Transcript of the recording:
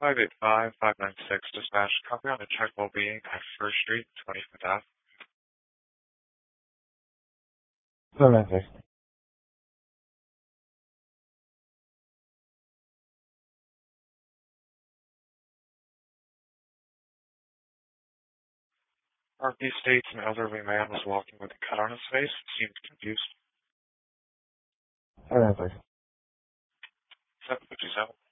585-596 dispatch. Copy on the check well-being at First Street, 25th Ave. 596. RP states an elderly man was walking with a cut on his face. Seemed confused. 596. 757.